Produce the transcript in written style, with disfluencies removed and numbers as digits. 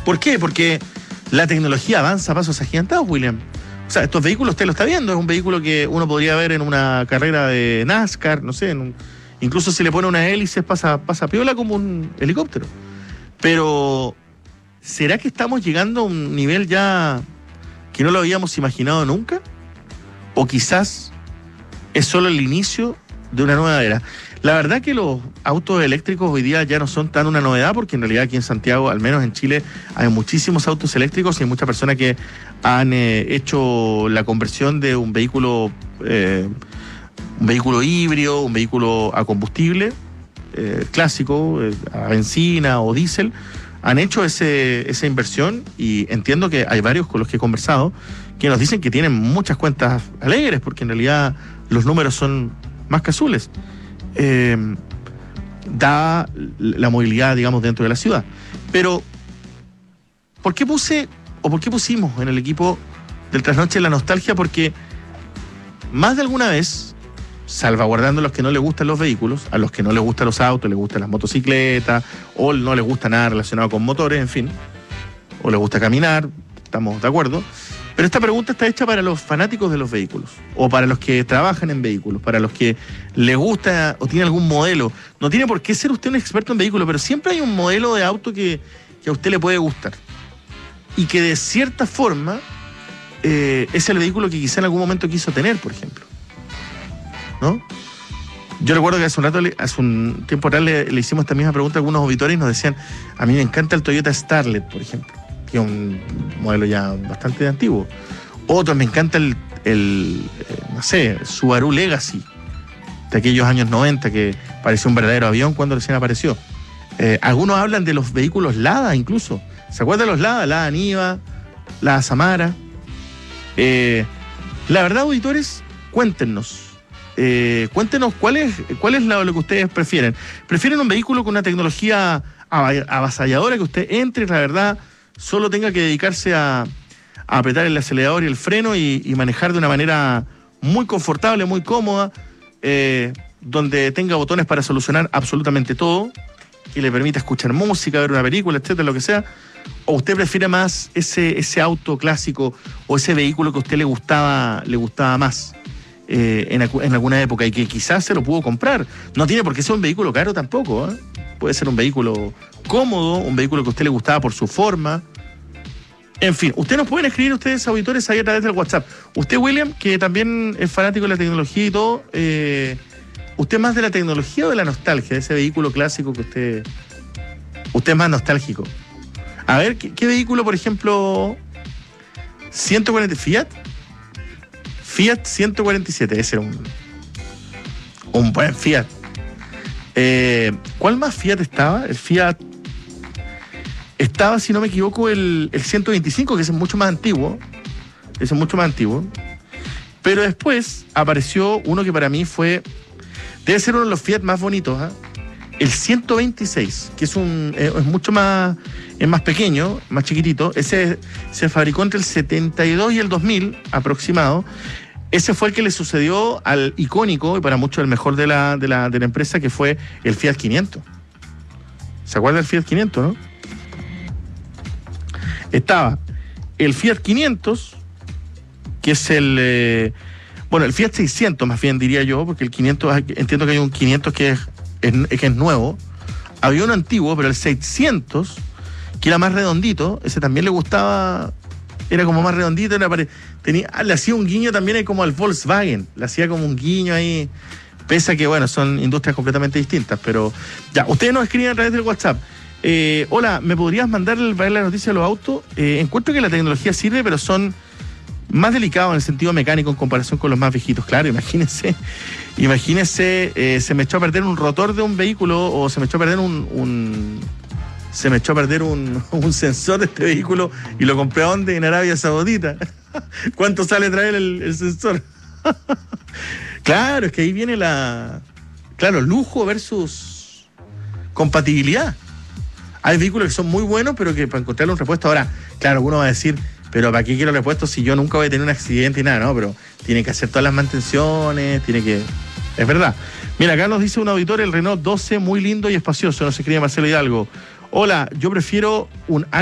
¿Por qué? Porque la tecnología avanza a pasos agigantados, William. O sea, estos vehículos usted lo está viendo, es un vehículo que uno podría ver en una carrera de NASCAR, no sé, incluso si le pone una hélice pasa piola como un helicóptero. Pero, ¿será que estamos llegando a un nivel ya que no lo habíamos imaginado nunca? ¿O quizás es solo el inicio de una nueva era? La verdad que los autos eléctricos hoy día ya no son tan una novedad, porque en realidad aquí en Santiago, al menos en Chile, hay muchísimos autos eléctricos y hay muchas personas que han hecho la conversión de un vehículo híbrido, un vehículo a combustible clásico, a benzina o diésel. Han hecho esa inversión y entiendo que hay varios con los que he conversado que nos dicen que tienen muchas cuentas alegres, porque en realidad los números son más que azules. Da la movilidad, digamos, dentro de la ciudad. Pero, ¿por qué pusimos en el equipo del Trasnoche la nostalgia? Porque más de alguna vez, salvaguardando a los que no les gustan los vehículos, a los que no les gustan los autos, les gustan las motocicletas, o no les gusta nada relacionado con motores, en fin, o les gusta caminar, estamos de acuerdo. Pero esta pregunta está hecha para los fanáticos de los vehículos, o para los que trabajan en vehículos, para los que les gusta o tiene algún modelo. No tiene por qué ser usted un experto en vehículos, pero siempre hay un modelo de auto que a usted le puede gustar. Y que de cierta forma es el vehículo que quizá en algún momento quiso tener, por ejemplo. ¿No? Yo recuerdo que hace un tiempo atrás le hicimos esta misma pregunta a algunos auditores y nos decían: a mí me encanta el Toyota Starlet, por ejemplo, que es un modelo ya bastante antiguo. Otros, me encanta el Subaru Legacy, de aquellos años 90, que parecía un verdadero avión cuando recién apareció. Algunos hablan de los vehículos Lada incluso. ¿Se acuerdan de los Lada? Lada Niva, Lada Samara. La verdad, auditores, cuéntenos cuál es lo que ustedes prefieren. ¿Prefieren un vehículo con una tecnología avasalladora, que usted entre y la verdad solo tenga que dedicarse a apretar el acelerador y el freno y manejar de una manera muy confortable, muy cómoda, donde tenga botones para solucionar absolutamente todo, que le permita escuchar música, ver una película, etcétera, lo que sea? ¿O usted prefiere más ese auto clásico o ese vehículo que a usted le gustaba más en alguna época y que quizás se lo pudo comprar? No tiene por qué ser un vehículo caro tampoco, ¿eh? Puede ser un vehículo cómodo, un vehículo que a usted le gustaba por su forma. En fin, ustedes nos pueden escribir, ustedes auditores, ahí a través del WhatsApp. Usted, William, que también es fanático de la tecnología y todo, ¿usted más de la tecnología o de la nostalgia, de ese vehículo clásico que usted es más nostálgico? A ver, ¿qué vehículo, por ejemplo? 140 Fiat 147, ese era un buen Fiat. ¿Cuál más Fiat estaba? El Fiat estaba, si no me equivoco, el 125, que ese es mucho más antiguo. Pero después apareció uno que para mí debe ser uno de los Fiat más bonitos, ¿eh? El 126, que es mucho más, es más pequeño, más chiquitito. Ese se fabricó entre el 72 y el 2000 aproximado. Ese fue el que le sucedió al icónico, y para muchos el mejor de la empresa, que fue el Fiat 500. ¿Se acuerda del Fiat 500, no? Estaba el Fiat 500, que es el Fiat 600 más bien diría yo, porque el 500, entiendo que hay un 500 que es nuevo. Había uno antiguo, pero el 600, que era más redondito, ese también le gustaba, era como más redondito, le hacía un guiño también ahí como al Volkswagen, le hacía como un guiño ahí, pese a que, bueno, son industrias completamente distintas, pero ya, ustedes nos escriben a través del WhatsApp. Hola, ¿me podrías mandar la noticia de los autos? Encuentro que la tecnología sirve, pero son más delicados en el sentido mecánico en comparación con los más viejitos. Claro, imagínese, se me echó a perder un rotor de un vehículo, o se me echó a perder un sensor de este vehículo, y lo compré ¿a dónde? En Arabia Saudita. ¿Cuánto sale traer el sensor? Claro, es que ahí viene lujo versus compatibilidad. Hay vehículos que son muy buenos, pero que para encontrarle un repuesto, ahora, claro, uno va a decir, pero ¿para qué quiero repuestos si yo nunca voy a tener un accidente y nada? No, pero tiene que hacer todas las mantenciones, es verdad. Mira, acá nos dice un auditor, el Renault 12, muy lindo y espacioso, nos escribe Marcelo Hidalgo. Hola, yo prefiero un